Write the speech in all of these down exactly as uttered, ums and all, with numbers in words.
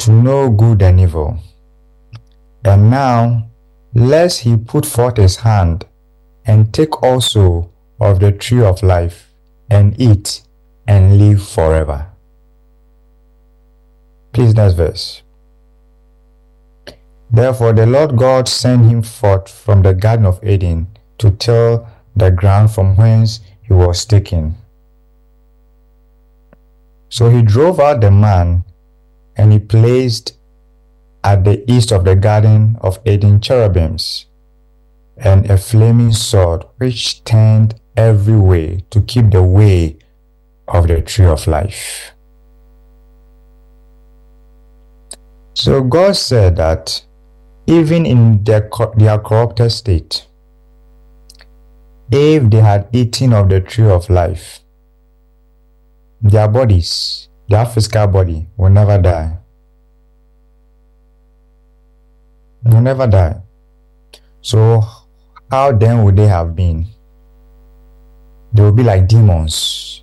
to know good and evil. And now, lest he put forth his hand, and take also of the tree of life, and eat, and live forever. Please, next verse. Therefore the Lord God sent him forth from the Garden of Eden to till the ground from whence he was taken. So he drove out the man, and he placed at the east of the Garden of Eden cherubims, and a flaming sword which turned every way to keep the way of the tree of life. So God said that even in their, their corrupted state, if they had eaten of the tree of life, their bodies, their physical body, will never die. Will never die. So how then would they have been? They will be like demons,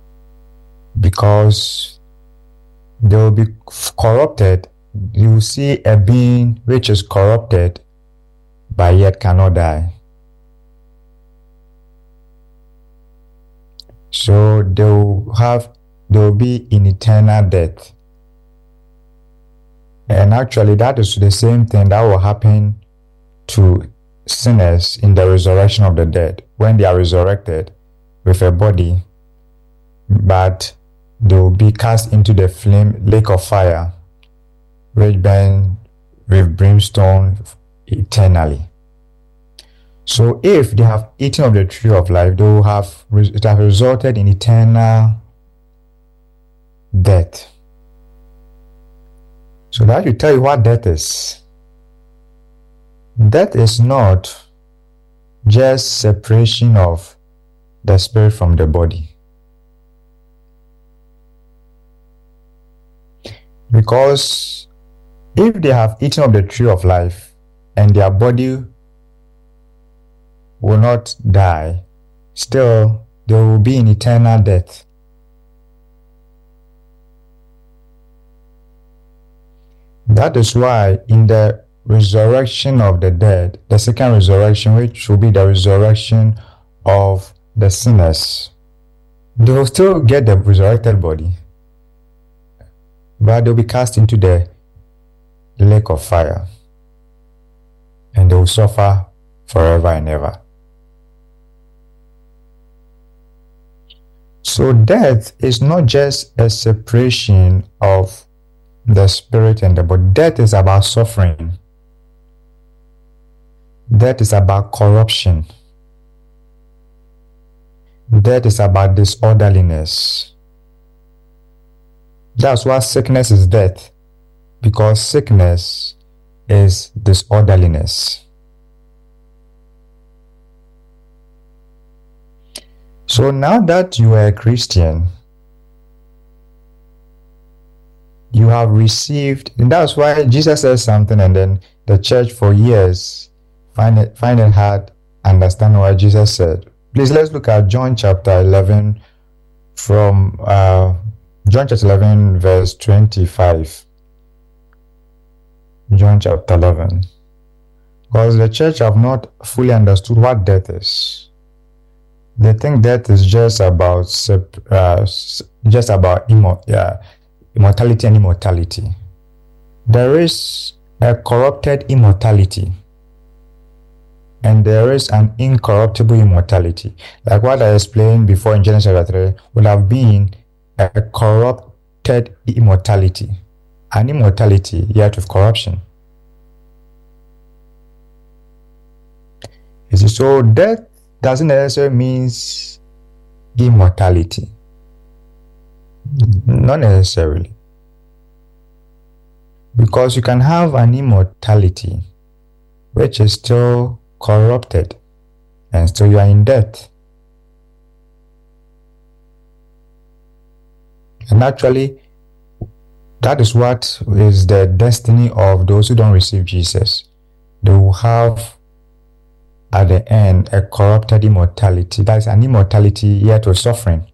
because they will be corrupted. You see a being which is corrupted but yet cannot die. So they will have they will be in eternal death. And actually that is the same thing that will happen to sinners in the resurrection of the dead, when they are resurrected with a body, but they will be cast into the flame lake of fire, which burn with brimstone eternally. So if they have eaten of the tree of life, they will have it have resulted in eternal death. So that should tell you what death is. Death is not just separation of the spirit from the body. Because if they have eaten of the tree of life and their body will not die, still they will be in eternal death. That is why in the resurrection of the dead, the second resurrection, which will be the resurrection of the sinners, they will still get the resurrected body, but they'll be cast into the lake of fire, and they will suffer forever and ever. So death is not just a separation of the spirit and the body. Death is about suffering. Death is about corruption. Death is about disorderliness. That's why sickness is death, because sickness is disorderliness. So now that you are a Christian, you have received, and that's why Jesus says something, and then the church for years find it, find it hard understand what Jesus said. Please, let's look at John chapter eleven from uh, John chapter eleven verse twenty-five. John chapter eleven. Because the church have not fully understood what death is. They think death is just about uh, just about immor- yeah, immortality and immortality. There is a corrupted immortality, and there is an incorruptible immortality. Like what I explained before in Genesis chapter three, would have been a corrupted immortality, an immortality yet with corruption. You see, so death doesn't necessarily mean immortality. Not necessarily. Because you can have an immortality which is still corrupted, and still you are in death. And actually, that is what is the destiny of those who don't receive Jesus. They will have at the end a corrupted immortality. That is an immortality yet with suffering.